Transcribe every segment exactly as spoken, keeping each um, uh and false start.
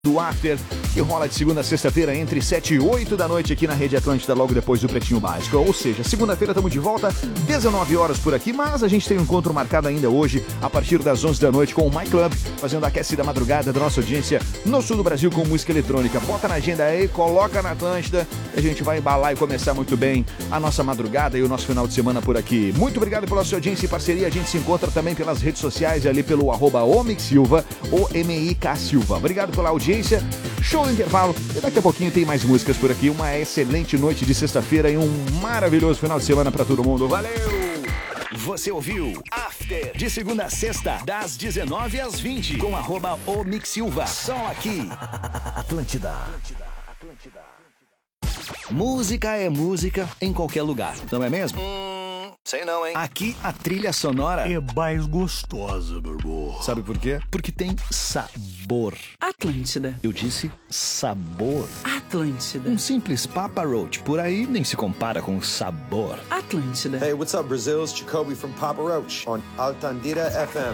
do After, que rola de segunda a sexta-feira entre sete e oito da noite aqui na Rede Atlântida, logo depois do Pretinho Básico. Ou seja, segunda-feira estamos de volta, dezenove horas por aqui, mas a gente tem um encontro marcado ainda hoje, a partir das onze da noite, com o My Club, fazendo a aquecida madrugada da nossa audiência no sul do Brasil com música eletrônica. Bota na agenda aí, coloca na Atlântida, a gente vai embalar e começar muito bem a nossa madrugada e o nosso final de semana por aqui. Muito obrigado pela sua audiência e parceria, a gente se encontra também pelas redes sociais, ali pelo arroba Omix Silva, O M I K Silva. Obrigado pela audiência. Show do intervalo e daqui a pouquinho tem mais músicas por aqui. Uma excelente noite de sexta-feira e um maravilhoso final de semana pra todo mundo. Valeu! Você ouviu After de segunda a sexta, das dezenove às vinte, com arroba Omix Silva. Só aqui. Atlântida. Atlântida. Atlântida. Música é música em qualquer lugar, não é mesmo? Hum, sei não, hein? Aqui a trilha sonora é mais gostosa, meu irmão. Sabe por quê? Porque tem sabor. Atlântida. Eu disse sabor. Atlântida. Um simples Papa Roach por aí nem se compara com sabor. Atlântida. Hey, what's up, Brazil? It's Jacoby from Papa Roach on Altandira F M.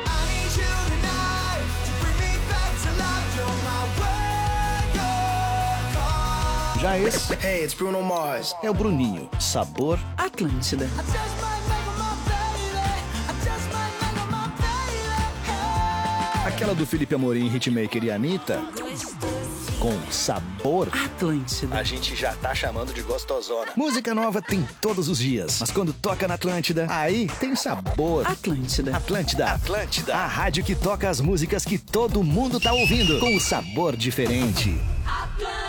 Já esse Hey, it's Bruno Mars. é o Bruninho. Sabor Atlântida. Aquela do Felipe Amorim, Hitmaker e Anitta, com sabor Atlântida. a gente já tá chamando de gostosona. Música nova tem todos os dias, mas quando toca na Atlântida, aí tem sabor. Atlântida. Atlântida. Atlântida. A rádio que toca as músicas que todo mundo tá ouvindo, com um sabor diferente. Atlântida.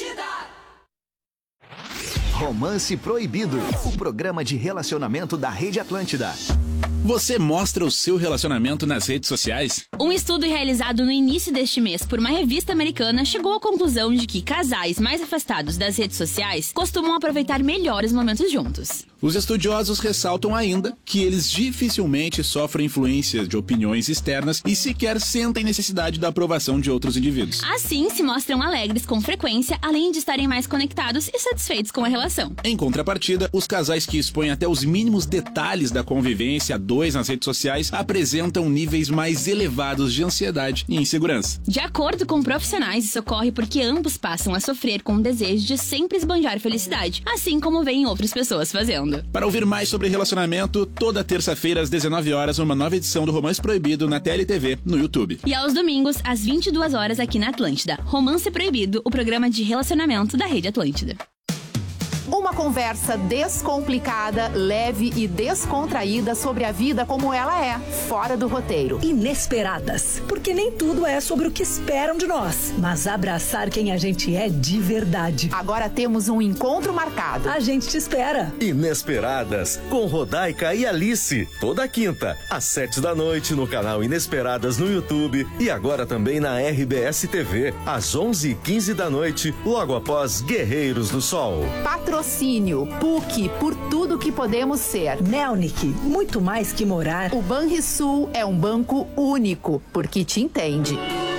Romance Proibido, o programa de relacionamento da Rede Atlântida. Você mostra o seu relacionamento nas redes sociais? Um estudo realizado no início deste mês por uma revista americana chegou à conclusão de que casais mais afastados das redes sociais costumam aproveitar melhor os momentos juntos. Os estudiosos ressaltam ainda que eles dificilmente sofrem influência de opiniões externas e sequer sentem necessidade da aprovação de outros indivíduos. Assim, se mostram alegres com frequência, além de estarem mais conectados e satisfeitos com a relação. Em contrapartida, os casais que expõem até os mínimos detalhes da convivência a dois nas redes sociais apresentam níveis mais elevados de ansiedade e insegurança. De acordo com profissionais, isso ocorre porque ambos passam a sofrer com o desejo de sempre esbanjar felicidade, assim como veem outras pessoas fazendo. Para ouvir mais sobre relacionamento, toda terça-feira às dezenove horas, uma nova edição do Romance Proibido na T L T V, no YouTube. E aos domingos, às vinte e duas horas, aqui na Atlântida. Romance Proibido, o programa de relacionamento da Rede Atlântida. Uma conversa descomplicada, leve e descontraída sobre a vida como ela é, fora do roteiro. Inesperadas, porque nem tudo é sobre o que esperam de nós, mas abraçar quem a gente é de verdade. Agora temos um encontro marcado. A gente te espera. Inesperadas, com Rodaica e Alice, toda quinta, às sete da noite no canal Inesperadas no YouTube e agora também na R B S T V, às onze e quinze da noite, logo após Guerreiros do Sol. Patrocínio, P U C, por tudo que podemos ser. Melnick, muito mais que morar. O Banrisul é um banco único, porque te entende.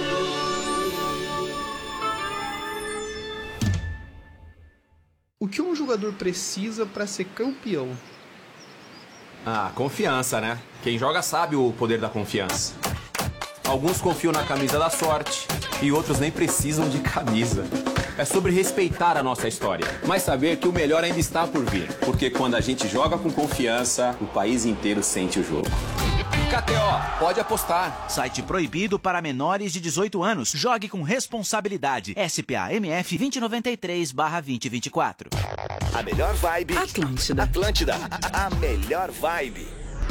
O que um jogador precisa para ser campeão? Ah, confiança, né? Quem joga sabe o poder da confiança. Alguns confiam na camisa da sorte e outros nem precisam de camisa. É sobre respeitar a nossa história, mas saber que o melhor ainda está por vir. Porque quando a gente joga com confiança, o país inteiro sente o jogo. K T O, pode apostar. Site proibido para menores de dezoito anos. Jogue com responsabilidade. S P A M F dois zero nove três barra dois zero dois quatro. A melhor vibe. Atlântida. Atlântida. A melhor vibe.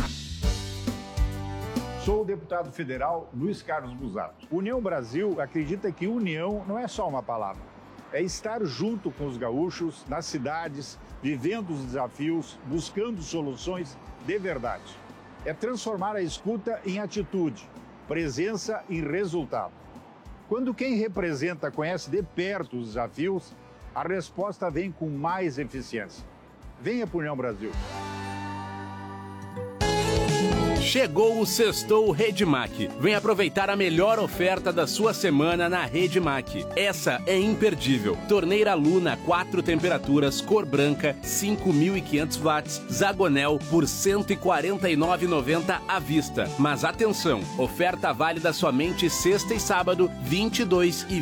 Sou o deputado federal Luiz Carlos Busato. União Brasil acredita que união não é só uma palavra. É estar junto com os gaúchos, nas cidades, vivendo os desafios, buscando soluções de verdade. É transformar a escuta em atitude, presença em resultado. Quando quem representa conhece de perto os desafios, a resposta vem com mais eficiência. Venha para a União Brasil. Chegou o Sextou Redmac. Vem aproveitar a melhor oferta da sua semana na Redmac. Essa é imperdível. Torneira Luna, quatro temperaturas, cor branca, cinco mil e quinhentos watts, Zagonel por cento e quarenta e nove reais e noventa centavos à vista. Mas atenção, oferta válida somente sexta e sábado, vinte e dois e